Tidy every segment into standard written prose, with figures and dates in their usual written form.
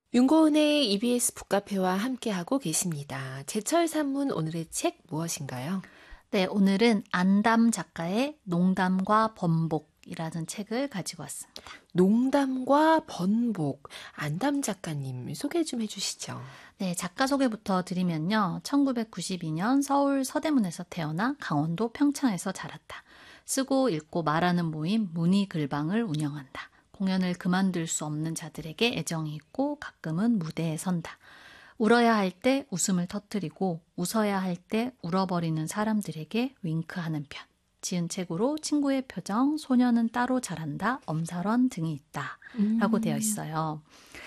윤고은의 EBS 북카페와 함께하고 계십니다. 제철 산문 오늘의 책 무엇인가요? 네, 오늘은 안담 작가의 농담과 번복이라는 책을 가지고 왔습니다. 농담과 번복, 안담 작가님 소개 좀 해주시죠. 네, 작가 소개부터 드리면요. 1992년 서울 서대문에서 태어나 강원도 평창에서 자랐다. 쓰고 읽고 말하는 모임 문의글방을 운영한다. 공연을 그만둘 수 없는 자들에게 애정이 있고 가끔은 무대에 선다. 울어야 할 때 웃음을 터뜨리고 웃어야 할 때 울어버리는 사람들에게 윙크하는 편. 지은 책으로 친구의 표정, 소녀는 따로 자란다, 엄살원 등이 있다 라고 되어 있어요.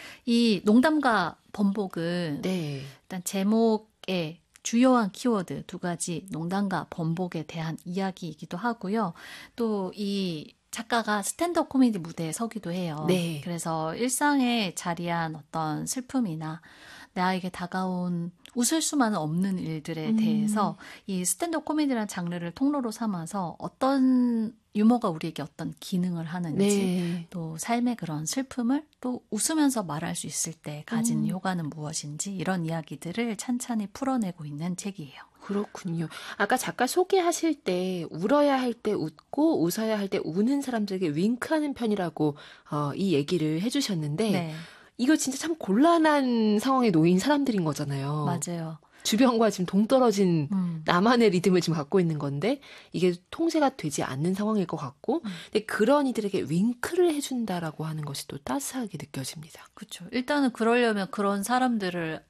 이 농담과 번복은 네. 일단 제목에 주요한 키워드 두 가지 농담과 번복에 대한 이야기이기도 하고요. 또 이 작가가 스탠드업 코미디 무대에 서기도 해요. 네. 그래서 일상에 자리한 어떤 슬픔이나 나에게 다가온 웃을 수만은 없는 일들에 대해서 이 스탠드업 코미디라는 장르를 통로로 삼아서 어떤 유머가 우리에게 어떤 기능을 하는지 네. 또 삶의 그런 슬픔을 또 웃으면서 말할 수 있을 때 가진 효과는 무엇인지 이런 이야기들을 찬찬히 풀어내고 있는 책이에요. 그렇군요. 아까 작가 소개하실 때 울어야 할 때 웃고 웃어야 할 때 우는 사람들에게 윙크하는 편이라고 이 얘기를 해주셨는데 네, 이거 진짜 참 곤란한 상황에 놓인 사람들인 거잖아요. 맞아요. 주변과 지금 동떨어진 음. 나만의 리듬을 지금 갖고 있는 건데 이게 통제가 되지 않는 상황일 것 같고 근데 그런 이들에게 윙크를 해준다라고 하는 것이 또 따스하게 느껴집니다. 그렇죠. 일단은 그러려면 그런 사람들을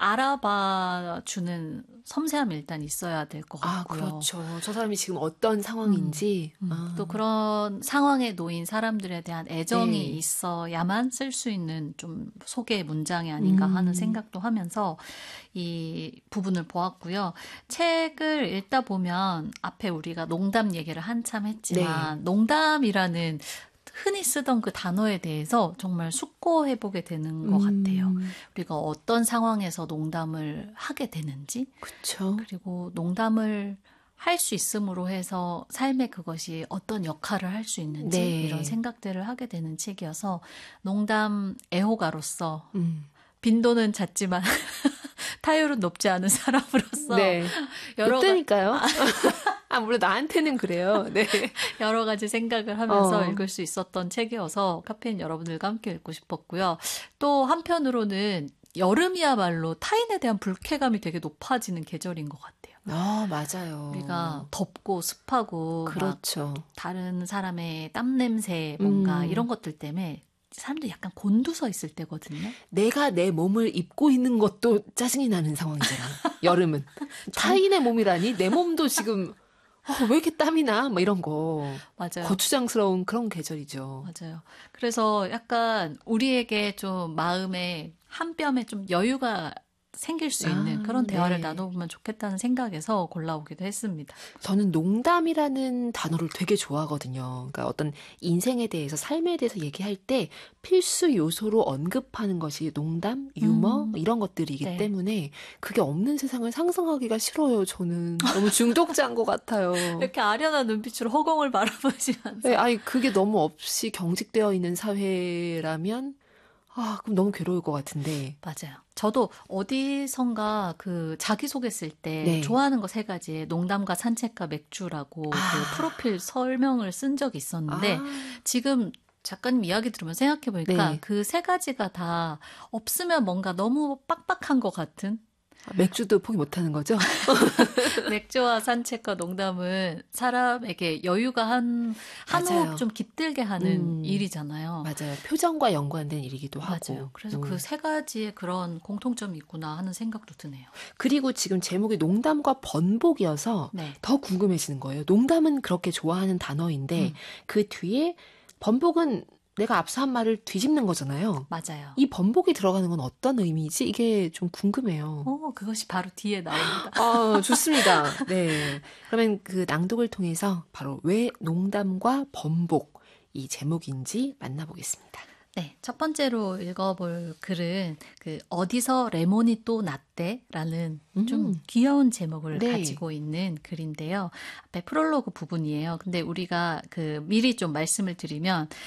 알아봐 주는 섬세함이 일단 있어야 될 것 아, 같고요. 그렇죠. 저 사람이 지금 어떤 상황인지. 또 그런 상황에 놓인 사람들에 대한 애정이 네. 있어야만 쓸 수 있는 좀 소개 문장이 아닌가 하는 생각도 하면서 이 부분을 보았고요. 책을 읽다 보면 앞에 우리가 농담 얘기를 한참 했지만 농담이라는 흔히 쓰던 그 단어에 대해서 정말 숙고해보게 되는 것 같아요. 우리가 어떤 상황에서 농담을 하게 되는지, 그렇죠. 그리고 농담을 할 수 있음으로 해서 삶에 그것이 어떤 역할을 할 수 있는지 네. 이런 생각들을 하게 되는 책이어서 농담 애호가로서 음. 빈도는 잦지만 타율은 높지 않은 사람으로서 네. 여러, 높다니까요. 아, 물론 나한테는 그래요. 네. 여러 가지 생각을 하면서 어. 읽을 수 있었던 책이어서 카페인 여러분들과 함께 읽고 싶었고요. 또 한편으로는 여름이야말로 타인에 대한 불쾌감이 되게 높아지는 계절인 것 같아요. 아, 맞아요. 우리가 덥고 습하고 막 그렇죠. 다른 사람의 땀 냄새 뭔가 이런 것들 때문에 사람들이 약간 곤두서 있을 때거든요. 내가 내 몸을 입고 있는 것도 짜증이 나는 상황이잖아. 여름은. 타인의 몸이라니 내 몸도 지금 왜 이렇게 땀이 나? 뭐 이런 거. 맞아요. 거추장스러운 그런 계절이죠. 맞아요. 그래서 약간 우리에게 좀 마음에 한 뼘에 좀 여유가 생길 수 있는 그런 대화를 네. 나눠보면 좋겠다는 생각에서 골라오기도 했습니다. 저는 농담이라는 단어를 되게 좋아하거든요. 그러니까 어떤 인생에 대해서, 삶에 대해서 얘기할 때 필수 요소로 언급하는 것이 농담, 유머 이런 것들이기 네. 때문에 그게 없는 세상을 상상하기가 싫어요. 저는 너무 중독자인 것 같아요. 이렇게 아련한 눈빛으로 허공을 바라보시면서 네, 아니 그게 너무 없이 경직되어 있는 사회라면 그럼 너무 괴로울 것 같은데. 맞아요. 저도 어디선가 그 자기소개 쓸 때 네. 좋아하는 거 세 가지에 농담과 산책과 맥주라고 그 프로필 설명을 쓴 적이 있었는데 지금 작가님 이야기 들으면 생각해보니까 네. 그 세 가지가 다 없으면 뭔가 너무 빡빡한 것 같은 맥주도 포기 못하는 거죠? 맥주와 산책과 농담은 사람에게 여유가 한 맞아요. 호흡 좀 깃들게 하는 일이잖아요. 맞아요. 표정과 연관된 일이기도 하고. 맞아요. 그래서 그 세 가지의 그런 공통점이 있구나 하는 생각도 드네요. 그리고 지금 제목이 농담과 번복이어서 네. 더 궁금해지는 거예요. 농담은 그렇게 좋아하는 단어인데 그 뒤에 번복은 내가 앞서 한 말을 뒤집는 거잖아요. 맞아요. 이 번복이 들어가는 건 어떤 의미지? 이게 좀 궁금해요. 그것이 바로 뒤에 나옵니다. 좋습니다. 네. 그러면 그 낭독을 통해서 바로 왜 농담과 번복 이 제목인지 만나보겠습니다. 네, 첫 번째로 읽어볼 글은 그 어디서 레몬이 또 났대라는 좀 귀여운 제목을 네. 가지고 있는 글인데요. 앞에 프롤로그 부분이에요. 근데 우리가 그 미리 좀 말씀을 드리면